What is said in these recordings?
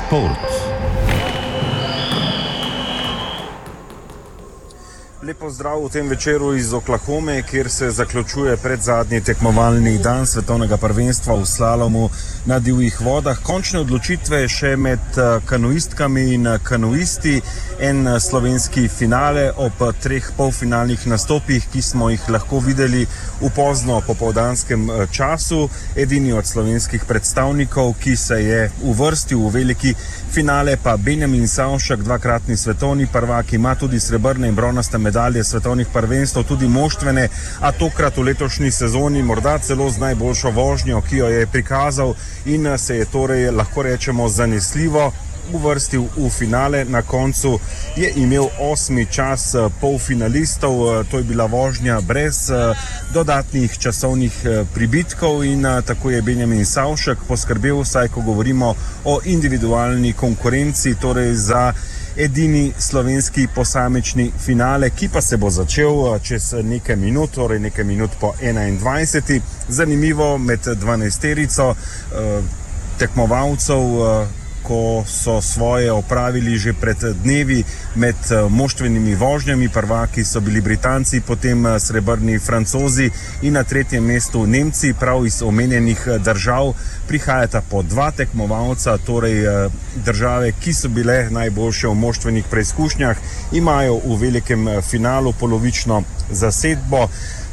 Šport. Lepo zdrav v tem večeru iz Oklahome, kjer se zaključuje predzadnji tekmovalni dan svetovnega prvenstva v slalomu na divjih vodah. Končne odločitve še med kanuistkami in kanuisti, en slovenski finale ob 3 polfinalnih nastopih, ki smo jih lahko videli v pozno popoldanskem času. Edini od slovenskih predstavnikov, ki se je uvrstil v veliki finale, pa Benjamin Savšek, dvakratni svetovni prvak, ima tudi srebrne in bronaste medalje svetovnih prvenstv, tudi moštvene, a tokrat v letošnji sezoni morda celo z najboljšo vožnjo, ki jo je prikazal in se je torej, lahko rečemo, zanesljivo uvrstil v finale. Na koncu je imel 8. čas polfinalistov, to je bila vožnja brez dodatnih časovnih pribitkov in tako je Benjamin Savšek poskrbel, saj ko govorimo o individualni konkurenci, torej za edini slovenski posamični finale, ki pa se bo začel čez nekaj minut, torej nekaj minut po 21. Zanimivo, med 12-terico tekmovalcev, ko so svoje opravili že pred dnevi med moštvenimi vožnjami. Prvaki so bili Britanci, potem srebrni Francozi in na 3. mestu Nemci. Prav iz omenjenih držav prihajata po 2 tekmovalca, torej države, ki so bile najboljše v moštvenih preizkušnjah, imajo v velikem finalu polovično zasedbo.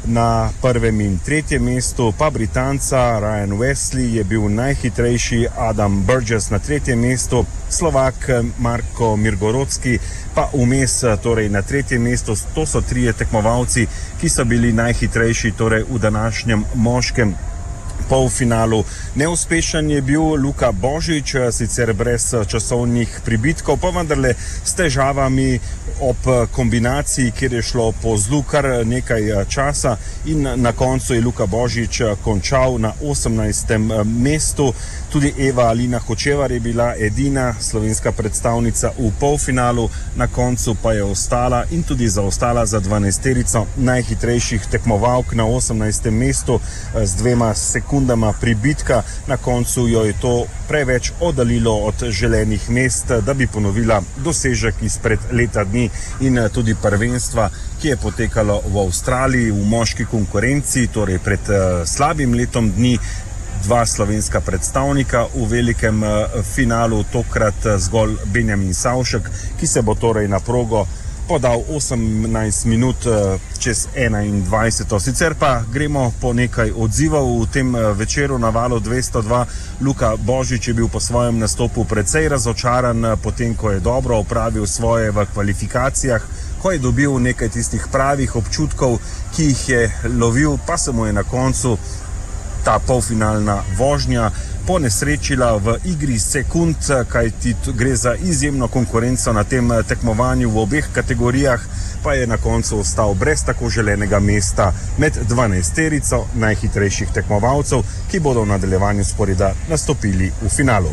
Na 1. in 3. mestu pa Britanca, Ryan Wesley je bil najhitrejši, Adam Burgess na 3. mestu, Slovak Marko Mirgorodski pa vmes, torej na 3. mestu. To so 3 tekmovalci, ki so bili najhitrejši, torej v današnjem moškem polfinalu. Neuspešen je bil Luka Božič, sicer brez časovnih pribitkov, pa vendarle s težavami ob kombinaciji, kjer je šlo po zlu kar nekaj časa in na koncu je Luka Božič končal na 18. mestu. Tudi Eva Alina Hočevar je bila edina slovenska predstavnica v polfinalu, na koncu pa je ostala in tudi zaostala za 12-terico najhitrejših tekmovalk na 18. mestu z 2 sekundama pribitka. Na koncu jo je to preveč oddaljilo od želenih mest, da bi ponovila dosežek izpred leta dni in tudi prvenstva, ki je potekalo v Avstraliji v moški konkurenci, torej pred slabim letom dni. 2 slovenska predstavnika v velikem finalu, tokrat zgolj Benjamin Savšek, ki se bo torej na progo podal 18 minut čez 21. Sicer pa gremo po nekaj odzivov v tem večeru na Valu 202. Luka Božič je bil po svojem nastopu precej razočaran, potem ko je dobro opravil svoje v kvalifikacijah, ko je dobil nekaj tistih pravih občutkov, ki jih je lovil, pa se mu je na koncu ta polfinalna vožnja ponesrečila v igri sekund, kajti gre za izjemno konkurenco na tem tekmovanju v obeh kategorijah, pa je na koncu ostal brez tako želenega mesta med 12-terico najhitrejših tekmovalcev, ki bodo v nadaljevanju sporeda nastopili v finalu.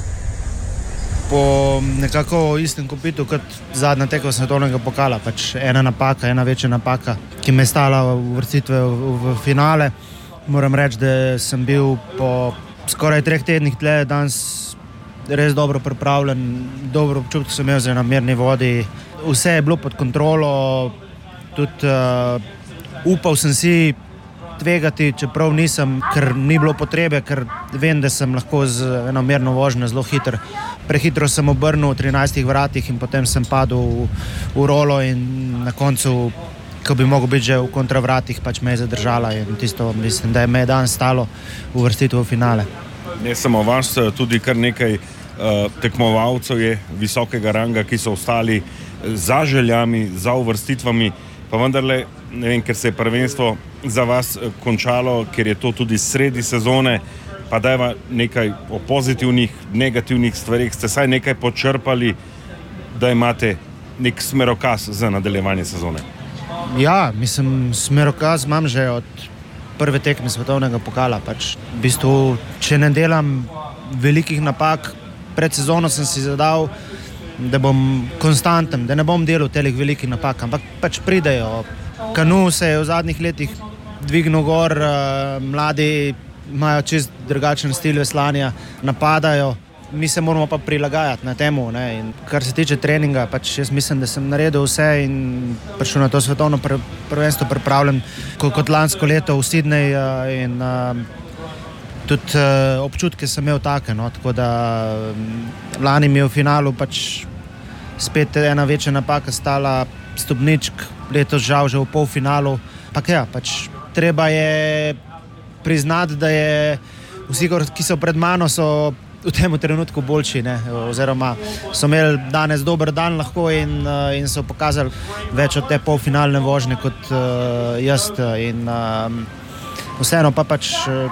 Po nekako istem kopitu kot zadnja tekma svetovnega pokala, pač ena napaka, ena večja napaka, ki me je stala uvrstitve v finale. Moram reči, da sem bil po skoraj 3 tednih tle danes res dobro pripravljen, dobro občutek sem imel za na mirni vodi. Vse je bilo pod kontrolo, tudi upal sem si tvegati, čeprav nisem, ker ni bilo potrebe, ker vem, da sem lahko z eno mirno vožnjo zelo hiter. Prehitro sem obrnil v 13 vratih in potem sem padel v rolo in na koncu, ko bi mogel biti že v kontravratih, pač me je zadržala in tisto mislim, da je me dan stalo uvrstitev v finale. Ne samo vas, tudi kar nekaj tekmovalcev je visokega ranga, ki so ostali za željami, za uvrstitvami, pa vendarle, ne vem, ker se je prvenstvo za vas končalo, ker je to tudi sredi sezone, pa dajva nekaj o pozitivnih, negativnih stvarih, ste saj nekaj počrpali, da imate nek smerokaz za nadaljevanje sezone. Ja, mislim, smerokaz imam že od prve tekme svetovnega pokala. Pač, v bistvu, če ne delam velikih napak, pred sezono sem si zadal, da bom konstanten, da ne bom delal telih velikih napak, ampak pač pridejo. Kanu se je v zadnjih letih dvignil gor, mladi imajo čist drugačen stil veslanja, napadajo. mi se moramo pa prilagajati na temu. In kar se tiče treninga, pač jaz mislim, da sem naredil vse in prišel na to svetovno prvenstvo pripravljen kot lansko leto v Sydney in tudi občutke sem imel take, no, tako da lani mi je v finalu pač spet ena večja napaka stala stopničk, letos žal že v polfinalu. Pač treba je priznati, da je vsi, ki so pred mano, so v tem trenutku boljši, ne? Oziroma so imeli danes dober dan lahko in so pokazali več od te polfinalne vožnje kot jaz. In vseeno pa pač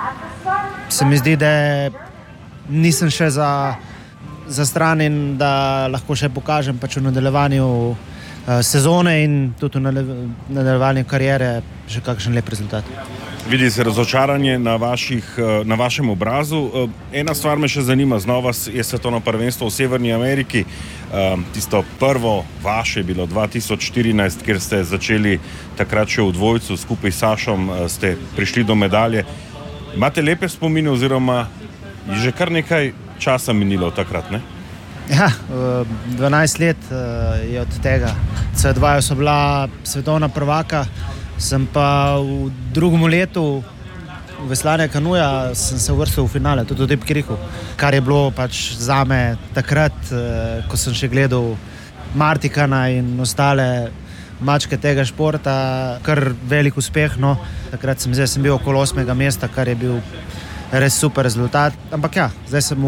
se mi zdi, da nisem še za stran in da lahko še pokažem pač v nadaljevanju sezone in tudi v nadaljevanju kariere že kakšen lep rezultat. Vidi se razočaranje na vašem obrazu. Ena stvar me še zanima, znova je svetovno prvenstvo v Severni Ameriki. Tisto prvo vaše je bilo 2014, kjer ste začeli takrat še v dvojcu, skupaj s Sašom ste prišli do medalje. Imate lepe spomine oziroma je že kar nekaj časa minilo takrat, ne? Ja, 12 let je od tega. C2 so bila svetovna prvaka, sem pa v drugem letu veslanja kanuja sem se uvrstil v finale, tudi v Debkirihu, kar je bilo pač zame takrat, ko sem še gledal Martikana in ostale mačke tega športa, kar velik uspeh, no. Takrat sem bil okoli 8. mesta, kar je bil res super rezultat. Ampak ja, zdaj sem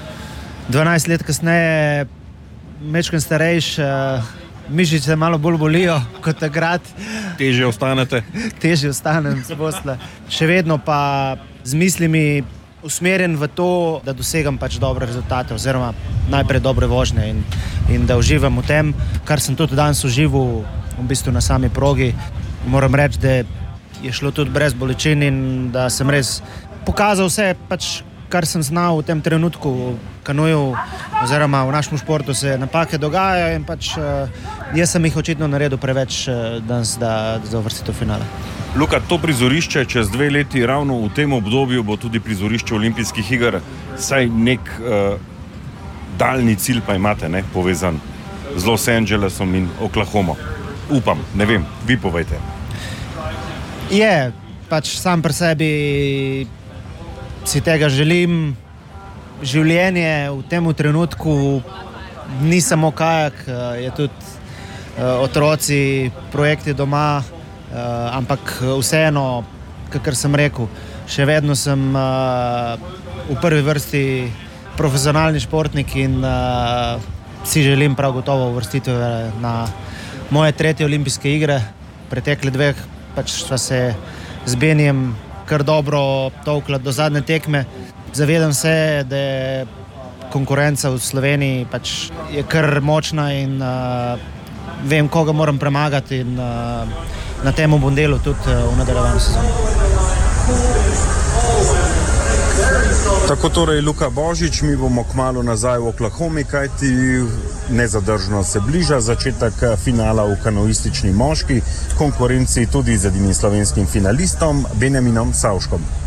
12 let kasneje mečken starejš, mišice malo bolj bolijo kot takrat. Težje ostanete? Težje ostanem, še vedno pa z mislimi usmerjen v to, da dosegam pač dobre rezultate oziroma najprej dobre vožnje in da uživam v tem, kar sem tudi danes užival v bistvu na sami progi. Moram reči, da je šlo tudi brez bolečin in da sem res pokazal vse, pač, kar sem znal v tem trenutku v kanuju oziroma v našem športu se napake dogajajo in pač jaz sem jih očitno naredil preveč danes, da uvrstitev finale. Luka, to prizorišče čez 2 leti, ravno v tem obdobju bo tudi prizorišče olimpijskih iger, saj nek daljni cilj pa imate, ne, povezan z Los Angelesom in Oklahomo. Upam, ne vem, vi povejte. Je, pač sam pri sebi si tega želim. Življenje v tem trenutku ni samo kajak, je tudi otroci, projekti doma, ampak vseeno, kakor sem rekel, še vedno sem v prvi vrsti profesionalni športnik in si želim prav gotovo uvrstitve na moje 3. olimpijske igre. Pretekle 2 pač sva se z Benijem kar dobro tolkla do zadnje tekme. Zavedam se, da je konkurenca v Sloveniji pač je kar močna in vem, koga moram premagati in na tem bom delal tudi v nadaljevanju sezone. Tako torej Luka Božič, mi bomo kmalu nazaj v Oklahomi, kajti nezadržno se bliža začetek finala v kanuistični moški konkurenci tudi z edinim slovenskim finalistom Benjaminom Savškom.